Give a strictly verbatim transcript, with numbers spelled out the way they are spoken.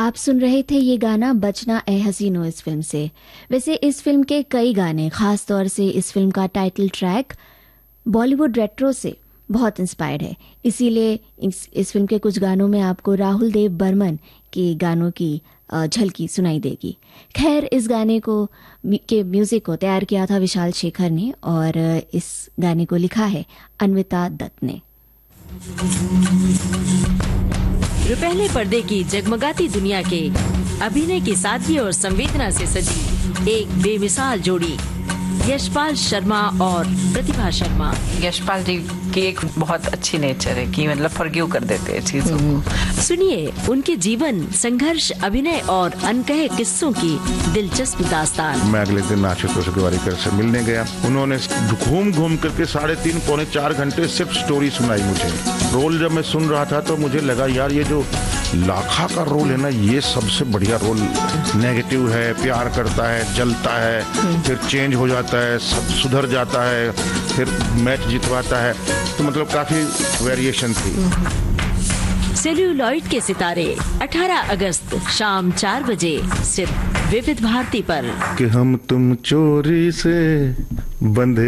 आप सुन रहे थे ये गाना बचना ए हसीनो इस फिल्म से। वैसे इस फिल्म के कई गाने, खास तौर से इस फिल्म का टाइटल ट्रैक बॉलीवुड रेट्रो से बहुत इंस्पायर्ड है। इसीलिए इस, इस फिल्म के कुछ गानों में आपको राहुल देव बर्मन के गानों की झलकी सुनाई देगी। खैर, इस गाने को के म्यूजिक को तैयार किया था विशाल शेखर ने और इस गाने को लिखा है अन्विता दत्त ने। पहले पर्दे की जगमगाती दुनिया के अभिनय की सादगी और संवेदना से सजी एक बेमिसाल जोड़ी, यशपाल शर्मा और प्रतिभा शर्मा। यशपाल जी की एक बहुत अच्छी नेचर है कि मतलब फॉरगिव कर देते हैं चीजों को। सुनिए उनके जीवन, संघर्ष, अभिनय और अनकहे किस्सों की दिलचस्प दास्तान। मैं अगले दिन आशुतोष तिवारीकर से मिलने गया। उन्होंने घूम घूम करके साढ़े तीन पौने चार घंटे सिर्फ स्टोरी सुनाई मुझे। रोल जब मैं सुन रहा था तो मुझे लगा यार ये जो लाखा का रोल है ना, ये सबसे बढ़िया रोल। नेगेटिव है, प्यार करता है, जलता है, फिर चेंज हो जाता है, सब सुधर जाता है, फिर मैच जितवाता है, तो मतलब काफी वेरिएशन थी। सेल्यूलॉइड के सितारे अठारह अगस्त शाम चार बजे सिर्फ विविध भारती पर। कि हम तुम चोरी से बंधे